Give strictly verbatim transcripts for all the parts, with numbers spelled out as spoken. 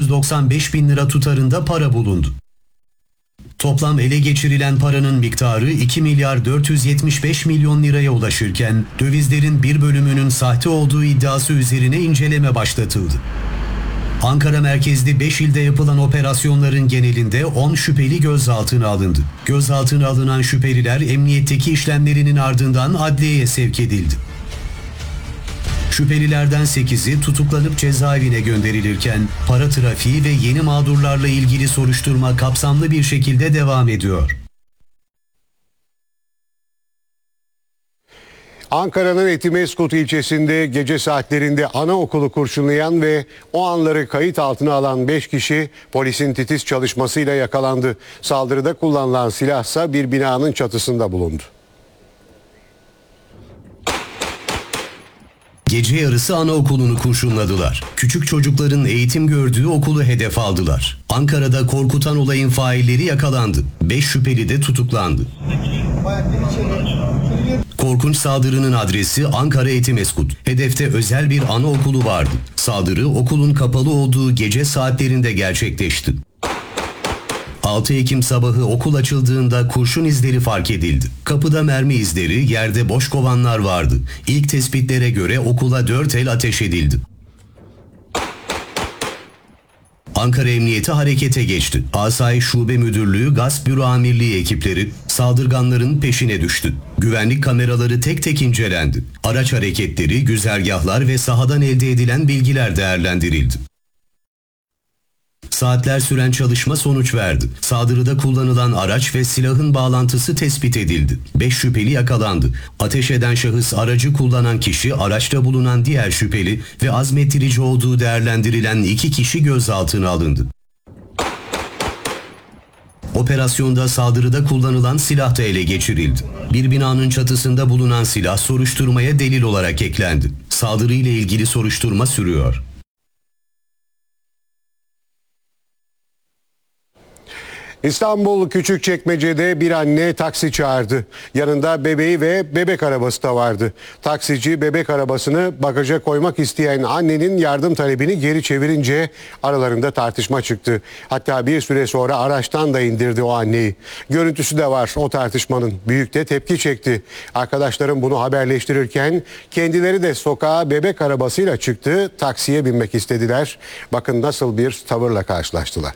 yüz doksan beş bin lira tutarında para bulundu. Toplam ele geçirilen paranın miktarı iki milyar dört yüz yetmiş beş milyon liraya ulaşırken dövizlerin bir bölümünün sahte olduğu iddiası üzerine inceleme başlatıldı. Ankara merkezli beş ilde yapılan operasyonların genelinde on şüpheli gözaltına alındı. Gözaltına alınan şüpheliler emniyetteki işlemlerinin ardından adliyeye sevk edildi. Şüphelilerden sekizi tutuklanıp cezaevine gönderilirken para trafiği ve yeni mağdurlarla ilgili soruşturma kapsamlı bir şekilde devam ediyor. Ankara'nın Etimesgut ilçesinde gece saatlerinde anaokulu kurşunlayan ve o anları kayıt altına alan beş kişi polisin titiz çalışmasıyla yakalandı. Saldırıda kullanılan silahsa bir binanın çatısında bulundu. Gece yarısı anaokulunu kurşunladılar. Küçük çocukların eğitim gördüğü okulu hedef aldılar. Ankara'da korkutan olayın failleri yakalandı. beş şüpheli de tutuklandı. Korkunç saldırının adresi Ankara Etimesgut. Hedefte özel bir anaokulu vardı. Saldırı okulun kapalı olduğu gece saatlerinde gerçekleşti. altı Ekim sabahı okul açıldığında kurşun izleri fark edildi. Kapıda mermi izleri, yerde boş kovanlar vardı. İlk tespitlere göre okula dört el ateş edildi. Ankara Emniyeti harekete geçti. Asayiş Şube Müdürlüğü Gasp Büro Amirliği ekipleri saldırganların peşine düştü. Güvenlik kameraları tek tek incelendi. Araç hareketleri, güzergahlar ve sahadan elde edilen bilgiler değerlendirildi. Saatler süren çalışma sonuç verdi. Saldırıda kullanılan araç ve silahın bağlantısı tespit edildi. beş şüpheli yakalandı. Ateş eden şahıs aracı kullanan kişi, araçta bulunan diğer şüpheli ve azmettirici olduğu değerlendirilen iki kişi gözaltına alındı. Operasyonda saldırıda kullanılan silah da ele geçirildi. Bir binanın çatısında bulunan silah soruşturmaya delil olarak eklendi. Saldırıyla ilgili soruşturma sürüyor. İstanbul Küçükçekmece'de bir anne taksi çağırdı. Yanında bebeği ve bebek arabası da vardı. Taksici bebek arabasını bagaja koymak isteyen annenin yardım talebini geri çevirince aralarında tartışma çıktı. Hatta bir süre sonra araçtan da indirdi o anneyi. Görüntüsü de var o tartışmanın. Büyük de tepki çekti. Arkadaşlarım bunu haberleştirirken kendileri de sokağa bebek arabasıyla çıktı. Taksiye binmek istediler. Bakın nasıl bir tavırla karşılaştılar.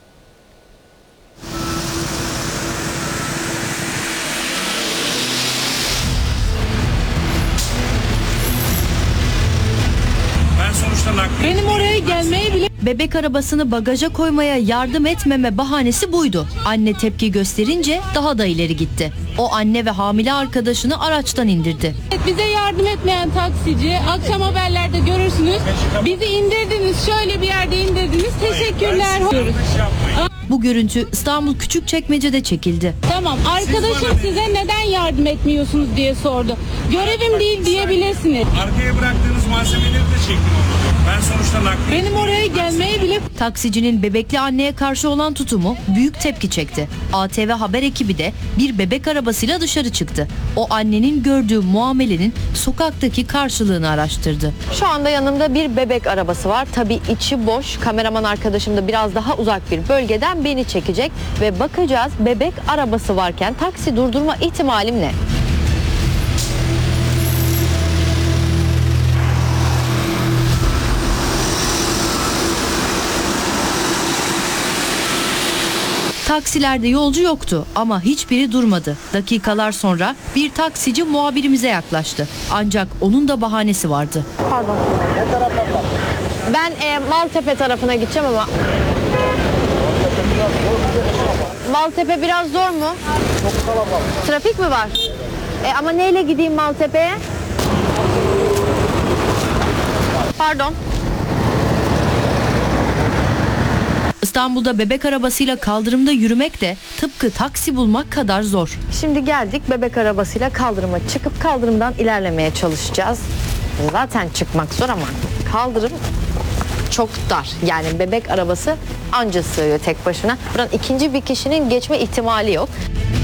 Benim oraya gelmeye bile... Bebek arabasını bagaja koymaya yardım etmeme bahanesi buydu. Anne tepki gösterince daha da ileri gitti. O anne ve hamile arkadaşını araçtan indirdi. Bize yardım etmeyen taksici, akşam haberlerde görürsünüz. Bizi indirdiniz, şöyle bir yerde indirdiniz. Teşekkürler. Bu görüntü İstanbul Küçükçekmece'de çekildi. Tamam, arkadaşım size neden yardım etmiyorsunuz diye sordu. Görevim değil diyebilirsiniz. Arkaya bıraktığınız malzemeleri de çekin. Ben sonuçta nakli... Benim oraya gelmeye bile... Taksicinin bebekli anneye karşı olan tutumu büyük tepki çekti. A T V haber ekibi de bir bebek arabasıyla dışarı çıktı. O annenin gördüğü muamelenin sokaktaki karşılığını araştırdı. Şu anda yanımda bir bebek arabası var. Tabii içi boş. Kameraman arkadaşım da biraz daha uzak bir bölgeden beni çekecek ve bakacağız bebek arabası varken taksi durdurma ihtimalim ne? Taksilerde yolcu yoktu ama hiçbiri durmadı. Dakikalar sonra bir taksici muhabirimize yaklaştı. Ancak onun da bahanesi vardı. Pardon. Ben e, Maltepe tarafına gideceğim ama... Maltepe biraz zor mu? Çok kalabalık. Trafik mi var? E, ama neyle gideyim Maltepe'ye? Pardon. İstanbul'da bebek arabasıyla kaldırımda yürümek de tıpkı taksi bulmak kadar zor. Şimdi geldik bebek arabasıyla kaldırıma çıkıp kaldırımdan ilerlemeye çalışacağız. Zaten çıkmak zor ama kaldırım çok dar. Yani bebek arabası anca sığıyor tek başına. Buradan ikinci bir kişinin geçme ihtimali yok.